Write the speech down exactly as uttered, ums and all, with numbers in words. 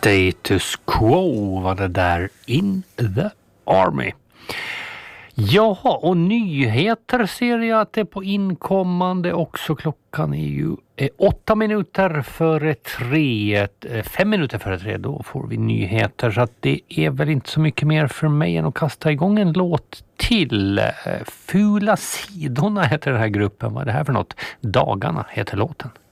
Status Quo var det där, In the Army. Jaha, och nyheter ser jag att det är på inkommande också. Klockan är ju eh, åtta minuter före tre, eh, fem minuter före tre, då får vi nyheter. Så att det är väl inte så mycket mer för mig än att kasta igång en låt till. Eh, Fula sidorna heter den här gruppen. Vad är det här för något? Dagarna heter låten.